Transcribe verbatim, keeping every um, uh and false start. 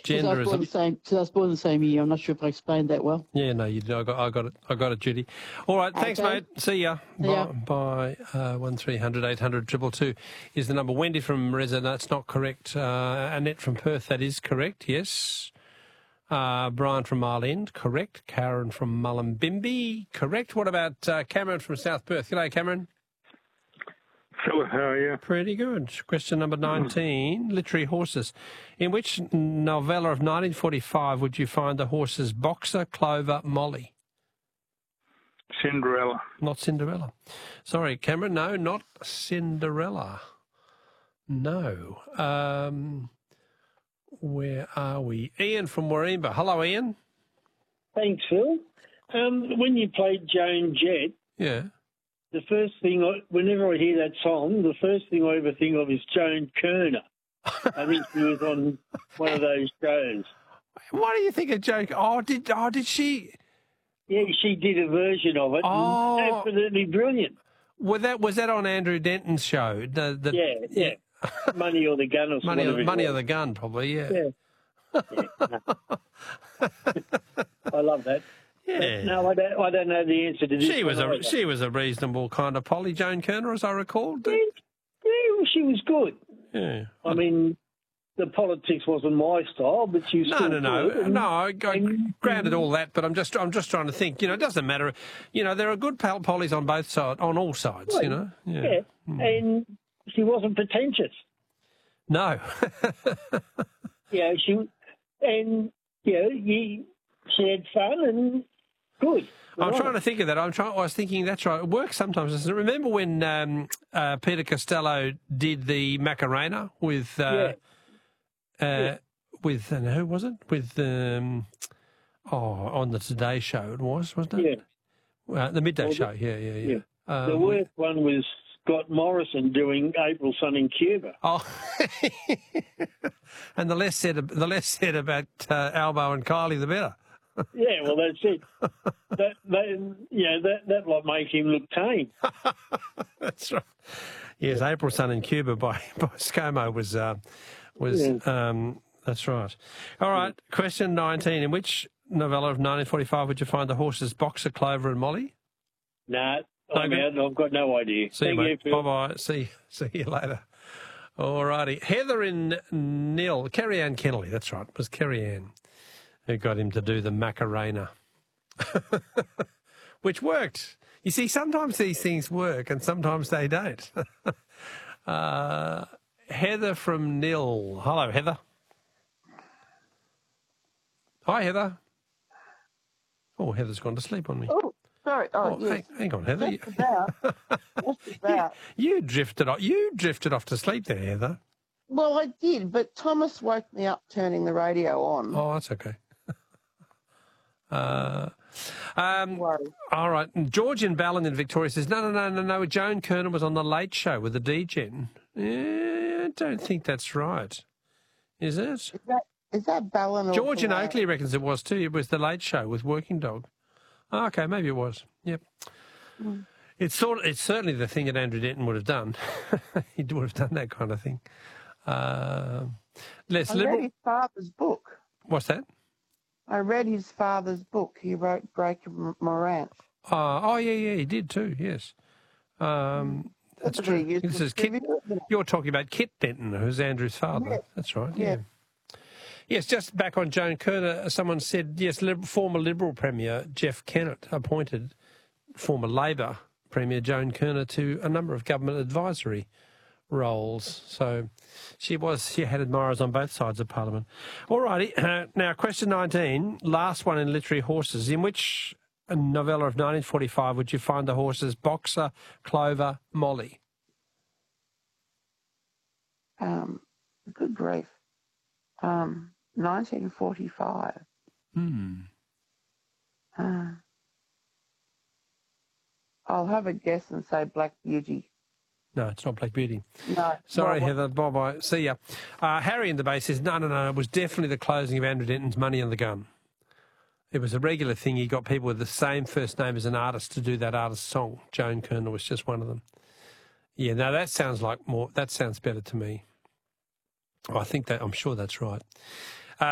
Gender I was born the is same. Because I was born the same year. I'm not sure if I explained that well. yeah, no, you did. I got, I got it. I got it, Judy. All right, thanks, Okay. mate. See ya. See ya. Bye. Bye. Uh, one three hundred eight hundred two two two is the number. Wendy from Reza, that's not correct. Uh, Annette from Perth, that is correct. Yes. Uh, Brian from Mile End, correct. Karen from Mullumbimby, correct. What about uh, Cameron from South Perth? G'day, Cameron. Philip, how are you? Pretty good. Question number nineteen, literary horses. In which novella of nineteen forty-five would you find the horses Boxer, Clover, Molly? Cinderella. Not Cinderella. Sorry, Cameron, no, not Cinderella. No. Um, where are we? Ian from Warringah. Hello, Ian. Thanks, Phil. Um, when you played Joan Jett, Yeah. the first thing, I, whenever I hear that song, the first thing I ever think of is Joan Kerner. I think she was on one of those shows. What do you think of Joan? Oh, did oh did she? Yeah, she did a version of it. Oh. And absolutely brilliant. Was that was that on Andrew Denton's show? The, the, Yeah, yeah. Money or the Gun or Money, something. or, money or the Gun, probably. Yeah. Yeah. yeah. I love that. Yeah. No, I don't, I don't know the answer to this. She was one a either. she was a reasonable kind of Polly, Joan Kerner, as I recall. Yeah, yeah, she was good. Yeah. I mean, the politics wasn't my style, but she was No, still no, no, good. And- no. I, I and- granted all that, but I'm just, I'm just trying to think. You know, it doesn't matter. You know, there are good pol- pollies on both sides, on all sides. Right. You know. Yeah, and she wasn't pretentious. No. Yeah, she and you know, you, she had fun and good. I'm Right. trying to think of that. I'm trying. I was thinking that's right. It works sometimes, doesn't it? Remember when um, uh, Peter Costello did the Macarena with uh, Yeah. uh, with and who was it? With um, oh, on the Today Show it was, wasn't it? Yeah. Uh, the midday Well, show. Yeah, yeah, yeah. yeah. The Um, worst one was Scott Morrison doing April Sun in Cuba. Oh, and the less said, the less said about uh, Albo and Kylie, the better. Yeah, well, that's it. that, that, yeah, that that like make him look tame. That's right. Yes, April Sun in Cuba by by ScoMo was uh, was Yeah. um, that's right. All right, question nineteen. In which novella of nineteen forty-five would you find the horses Boxer, Clover, and Molly? Nah, No I'm good. out and I've got no idea. See you, Thank mate. you, Bye Phil. bye. See see you later. All righty. Heather in Nil. Kerry Ann Kennelly. That's right. It was Kerry Ann who got him to do the Macarena, which worked. You see, sometimes these things work and sometimes they don't. uh, Heather from Nil. Hello, Heather. Hi, Heather. Oh, Heather's gone to sleep on me. Oh, sorry. Oh, Oh, yes. hang, hang on, Heather. Just about. Just about. You drifted off. You drifted off to sleep there, Heather. Well, I did, but Thomas woke me up turning the radio on. Oh, that's okay. uh, um, Worry. all right. George in Ballin in Victoria says, no, no, no, no, no. Joan Kerner was on the Late Show with the D-Gen. Yeah, I don't think that's right. Is it? Is that, is that Ballin or George in Blair? Oakley reckons it was too. It was the Late Show with Working Dog. Oh, okay, maybe it was. Yep. Mm. It's sort of, it's certainly the thing that Andrew Denton would have done. He would have done that kind of thing. Uh, less I liberal. read his father's book. What's that? I read his father's book. He wrote Breaker Morant. Uh, oh, yeah, yeah, he did too, yes. Um, that's That's a true. very useful This is Kit, trivia, isn't it? you're talking about Kit Denton, who's Andrew's father. Yeah. That's right, Yeah. yeah. Yes, just back on Joan Kerner, someone said, yes, Lib- former Liberal Premier Jeff Kennett appointed former Labor Premier Joan Kerner to a number of government advisory roles. So she was, she had admirers on both sides of Parliament. All righty. Uh, now, question nineteen, last one in literary horses. In which novella of nineteen forty-five would you find the horses Boxer, Clover, Molly? Um, good grief. Um, nineteen forty-five. Hmm. Uh, I'll have a guess and say Black Beauty. No, it's not Black Beauty. No. Sorry, well, Heather. Bye-bye. See ya. Uh, Harry in the base says, no, no, no, it was definitely the closing of Andrew Denton's Money on the Gun. It was a regular thing. He got people with the same first name as an artist to do that artist's song. Joan Kerner was just one of them. Yeah, no, that sounds like more, that sounds better to me. Oh, I think that, I'm sure that's right.